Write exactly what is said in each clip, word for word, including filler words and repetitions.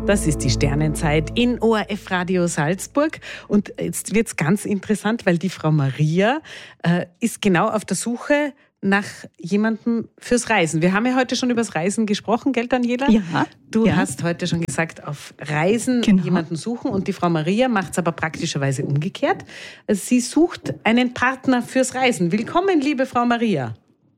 Das ist die Sternenzeit in O R F Radio Salzburg. Und jetzt wird es ganz interessant, weil die Frau Maria äh, ist genau auf der Suche nach jemandem fürs Reisen. Wir haben ja heute schon über das Reisen gesprochen, gell, Daniela? Ja. Du ja. hast heute schon gesagt, auf Reisen genau. jemanden suchen. Und die Frau Maria macht es aber praktischerweise umgekehrt. Sie sucht einen Partner fürs Reisen. Willkommen, liebe Frau Maria.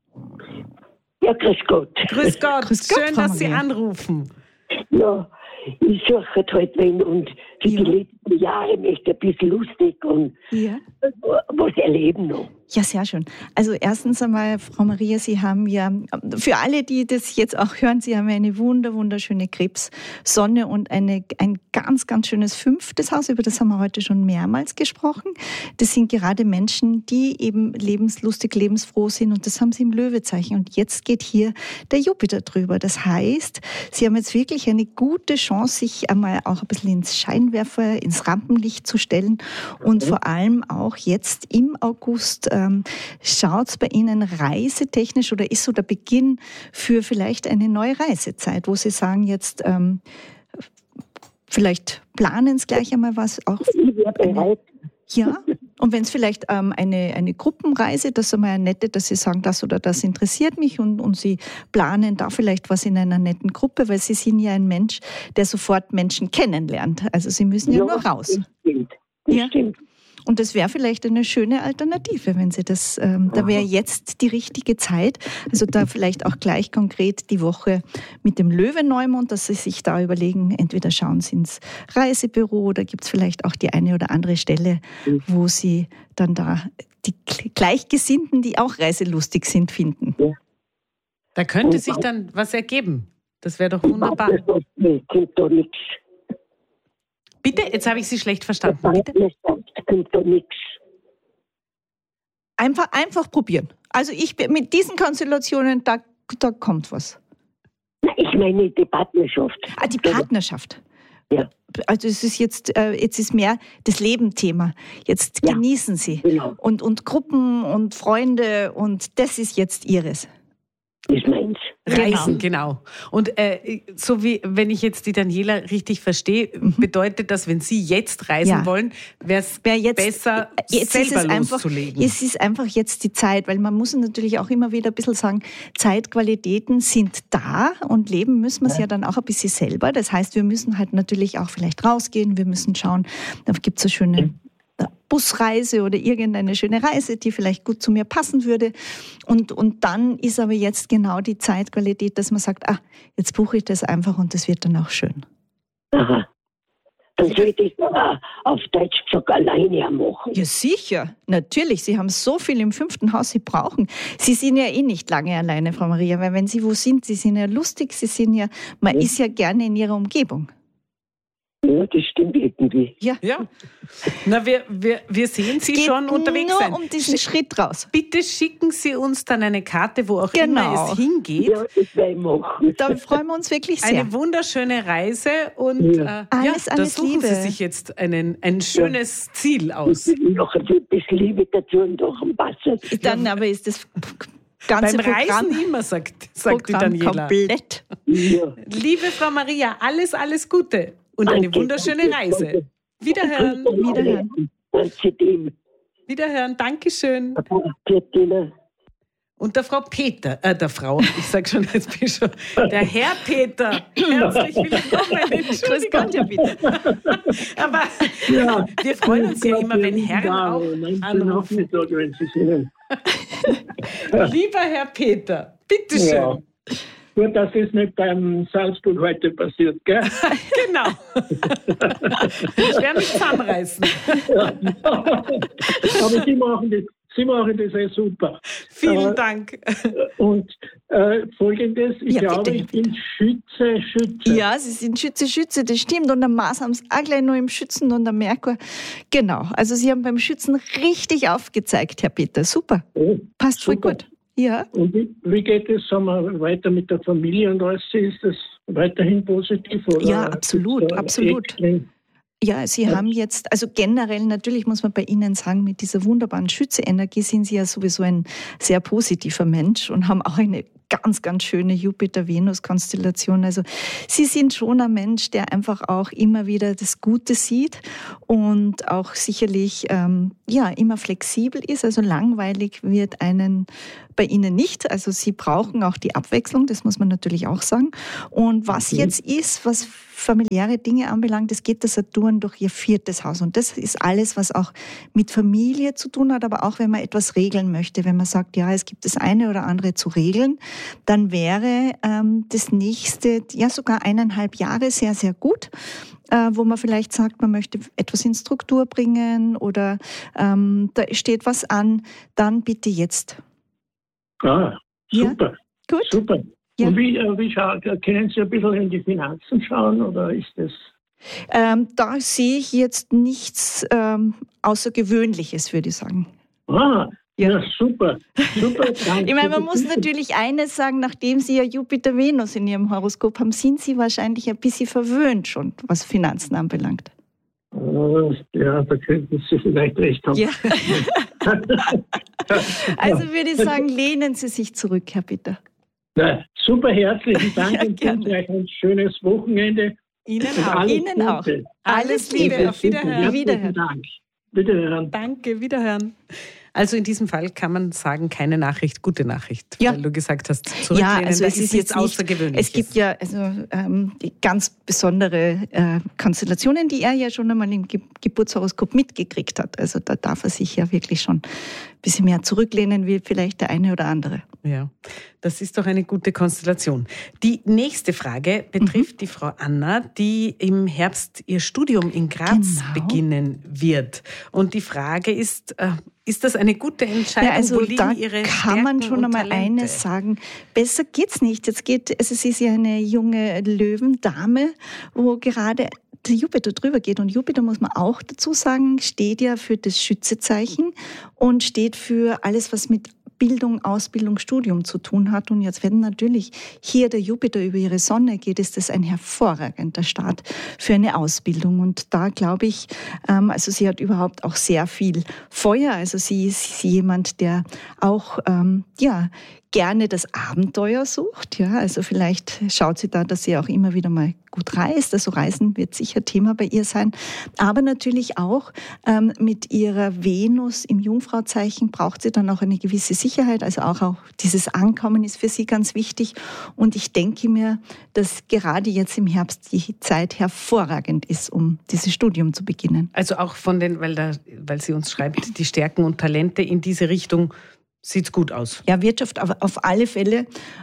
Ja, grüß Gott. Grüß Gott. Grüß Gott, Schön, Frau dass Sie Maria. anrufen. Ja, ich suche halt wen und für Ja. die letzten Jahre möchte ich ein bisschen lustig und Ja. was erleben noch. Ja, sehr schön. Also erstens einmal, Frau Maria, Sie haben ja, für alle, die das jetzt auch hören, Sie haben ja eine wunder, wunderschöne Krebssonne und eine, ein ganz, ganz schönes fünftes Haus, über das haben wir heute schon mehrmals gesprochen. Das sind gerade Menschen, die eben lebenslustig, lebensfroh sind und das haben Sie im Löwezeichen. Und jetzt geht hier der Jupiter drüber. Das heißt, Sie haben jetzt wirklich eine gute Chance, sich einmal auch ein bisschen ins Scheinwerfer, ins Rampenlicht zu stellen und vor allem auch jetzt im August ähm, schaut es bei Ihnen reisetechnisch oder ist so der Beginn für vielleicht eine neue Reisezeit, wo Sie sagen jetzt, ähm, vielleicht planen Sie gleich einmal was auch. Ich wäre bereit. Ja, und wenn es vielleicht ähm, eine, eine Gruppenreise, das ist einmal eine nette, dass Sie sagen, das oder das interessiert mich und, und Sie planen da vielleicht was in einer netten Gruppe, weil Sie sind ja ein Mensch, der sofort Menschen kennenlernt. Also Sie müssen ja, Ja, nur raus. Das stimmt. Das Ja. stimmt. Und das wäre vielleicht eine schöne Alternative, wenn Sie das, ähm, da wäre jetzt die richtige Zeit, also da vielleicht auch gleich konkret die Woche mit dem Löwe-Neumond, dass Sie sich da überlegen, entweder schauen Sie ins Reisebüro oder gibt es vielleicht auch die eine oder andere Stelle, wo Sie dann da die Gleichgesinnten, die auch reiselustig sind, finden. Da könnte sich dann was ergeben. Das wäre doch wunderbar. Nee, kommt da nichts. Bitte, jetzt habe ich Sie schlecht verstanden. Bitte? Kommt da nichts. Einfach, einfach probieren. Also ich mit diesen Konstellationen, da, da kommt was. Ich meine die Partnerschaft. Ah, die Partnerschaft. Ja. Also es ist jetzt, äh, jetzt ist mehr das Leben-Thema. Jetzt Ja, genießen Sie. genau. Und, und Gruppen und Freunde und das ist jetzt Ihres. Das meins. Reisen, genau. Und äh, so wie, wenn ich jetzt die Daniela richtig verstehe, bedeutet das, wenn Sie jetzt reisen Ja. wollen, wäre es Wer jetzt, besser, jetzt selber ist es einfach, loszulegen. es ist einfach jetzt die Zeit, weil man muss natürlich auch immer wieder ein bisschen sagen, Zeitqualitäten sind da und leben müssen wir es ja. ja dann auch ein bisschen selber. Das heißt, wir müssen halt natürlich auch vielleicht rausgehen, wir müssen schauen, da gibt es eine schöne Busreise oder irgendeine schöne Reise, die vielleicht gut zu mir passen würde. Und, und dann ist aber jetzt genau die Zeitqualität, dass man sagt, ah, jetzt buche ich das einfach und das wird dann auch schön. Aha. Dann sollte ich das auf Deutsch gesagt alleine auch machen. Ja, sicher. Natürlich. Sie haben so viel im fünften Haus, Sie brauchen. Sie sind ja eh nicht lange alleine, Frau Maria, weil wenn Sie wo sind, Sie sind ja lustig, Sie sind ja, man Ja. ist ja gerne in Ihrer Umgebung. Ja, das stimmt irgendwie. Ja. Ja. Na, wir, wir, wir sehen Sie Es geht schon unterwegs nur sein. um diesen Schritt raus. Bitte schicken Sie uns dann eine Karte, wo auch Genau. immer es hingeht. Ja, das werde ich machen. Da freuen wir uns wirklich sehr. Eine wunderschöne Reise und Ja. äh, Alles, ja, da alles suchen Liebe. Sie sich jetzt einen, ein schönes Ziel aus. Noch ein bisschen Liebe dazu und doch ein Wasser. Dann aber ist das ganze Beim Programm, Reisen immer, sagt, sagt die Programm Daniela. komplett. Ja. Liebe Frau Maria, alles, alles Gute und eine Danke, wunderschöne danke, Reise. danke. Wiederhören, Wiederhören. Danke dem. wiederhören, Dankeschön. Bitte. Und der Frau Peter, äh, der Frau, ich sag schon, jetzt bin ich schon, der Herr Peter, herzlich willkommen. Grüß Gott, ja bitte. Aber Ja, wir freuen uns ja Gott, immer, wenn lieben Herren Damen, auch einen schönen anrufen. Nachmittag, wenn Sie sehen. Lieber Herr Peter, bitteschön. Ja. Gut, dass das nicht beim Salzburg heute passiert, gell? Genau. Ich werde mich zusammenreißen. Aber Sie machen das, Sie machen das eh super. Vielen Äh, Dank. Und äh, Folgendes, ich Ja, glaube, bitte. ich bin Schütze, Schütze. Ja, Sie sind Schütze, Schütze, das stimmt. Und am Mars haben Sie auch gleich noch im Schützen und am Merkur. Genau, also Sie haben beim Schützen richtig aufgezeigt, Herr Peter. Super, Oh, passt voll super. gut. Ja. Und wie, wie geht es, sagen wir, weiter mit der Familie und alles? Ist das weiterhin positiv? Oder Ja, absolut, gibt's da absolut. Ängste? Ja, Sie haben jetzt, also generell natürlich muss man bei Ihnen sagen, mit dieser wunderbaren Schütze-Energie sind Sie ja sowieso ein sehr positiver Mensch und haben auch eine ganz, ganz schöne Jupiter-Venus-Konstellation. Also Sie sind schon ein Mensch, der einfach auch immer wieder das Gute sieht und auch sicherlich ähm, ja, immer flexibel ist. Also langweilig wird einen bei Ihnen nicht. Also Sie brauchen auch die Abwechslung, das muss man natürlich auch sagen. Und was Okay. jetzt ist, was familiäre Dinge anbelangt, es geht der Saturn durch Ihr viertes Haus. Und das ist alles, was auch mit Familie zu tun hat, aber auch wenn man etwas regeln möchte. Wenn man sagt, ja, es gibt das eine oder andere zu regeln, dann wäre ähm, das nächste, ja sogar eineinhalb Jahre sehr, sehr gut, äh, wo man vielleicht sagt, man möchte etwas in Struktur bringen oder ähm, da steht was an, dann bitte jetzt. Ah, Ja. super, Gut? super. Ja. Und wie, äh, wie schaut, können Sie ein bisschen in die Finanzen schauen oder ist das... Ähm, da sehe ich jetzt nichts ähm, Außergewöhnliches, würde ich sagen. Ah, Ja. ja, super, super. Danke. Ich meine, man muss natürlich eines sagen, nachdem Sie ja Jupiter-Venus in Ihrem Horoskop haben, sind Sie wahrscheinlich ein bisschen verwöhnt schon, was Finanzen anbelangt. Ja, da könnten Sie vielleicht recht haben. Ja. Also würde ich sagen, lehnen Sie sich zurück, Herr Bitter. Na, super, herzlichen Dank Ja, und gerne. wünsche euch ein schönes Wochenende. Ihnen Und auch. alles Ihnen auch. Gute. Alles Liebe. Auf Wiederhören. Herzlichen Wiederhören. Dank. Wiederhören. Danke, wiederhören. Also in diesem Fall kann man sagen, keine Nachricht, gute Nachricht, Ja. weil du gesagt hast, zurücklehnen, Ja, also da es ist nichts jetzt nicht, Außergewöhnliches. es gibt ja also ähm, die ganz besondere äh, Konstellationen, die er ja schon einmal im Ge- Geburtshoroskop mitgekriegt hat. Also da darf er sich ja wirklich schon ein bisschen mehr zurücklehnen, wie vielleicht der eine oder andere. Ja, das ist doch eine gute Konstellation. Die nächste Frage betrifft Mhm. die Frau Anna, die im Herbst ihr Studium in Graz Genau. beginnen wird. Und die Frage ist, äh, ist das eine gute Entscheidung? Ja, also Wo liegen da ihre kann man Stärken schon und einmal Talente? eines sagen. Besser geht's nicht. Jetzt geht, also sie ist ja eine junge Löwendame, wo gerade der Jupiter drüber geht. Und Jupiter, muss man auch dazu sagen, steht ja für das Schützezeichen und steht für alles, was mit Bildung, Ausbildung, Studium zu tun hat. Und jetzt werden natürlich hier der Jupiter über ihre Sonne geht, ist das ein hervorragender Start für eine Ausbildung. Und da glaube ich, ähm, also sie hat überhaupt auch sehr viel Feuer. Also sie ist jemand, der auch, ähm, ja, gerne das Abenteuer sucht. Ja, also vielleicht schaut sie da, dass sie auch immer wieder mal gut reist. Also Reisen wird sicher Thema bei ihr sein. Aber natürlich auch ähm, mit ihrer Venus im Jungfrauzeichen braucht sie dann auch eine gewisse Sicherheit. Also auch, auch dieses Ankommen ist für sie ganz wichtig. Und ich denke mir, dass gerade jetzt im Herbst die Zeit hervorragend ist, um dieses Studium zu beginnen. Also auch von den, weil, da, weil sie uns schreibt, die Stärken und Talente in diese Richtung, sieht's gut aus. Ja, Wirtschaft auf, auf alle Fälle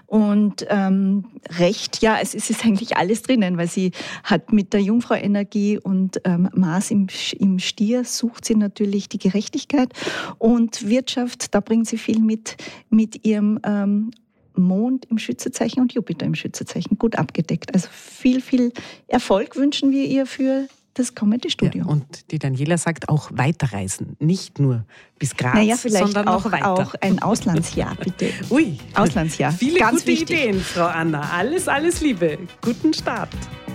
und ähm, Recht, ja, es ist, ist eigentlich alles drinnen, weil sie hat mit der Jungfrau-Energie und ähm, Mars im, im Stier sucht sie natürlich die Gerechtigkeit und Wirtschaft, da bringt sie viel mit, mit ihrem ähm, Mond im Schützezeichen und Jupiter im Schützezeichen gut abgedeckt. Also viel, viel Erfolg wünschen wir ihr für das kommende Studium. Ja, und die Daniela sagt auch weiterreisen, nicht nur bis Graz, Naja, vielleicht sondern auch, noch weiter. auch ein Auslandsjahr, bitte. Ui, Auslandsjahr. Viele Ganz gute wichtig. Ideen, Frau Anna. Alles, alles Liebe. Guten Start.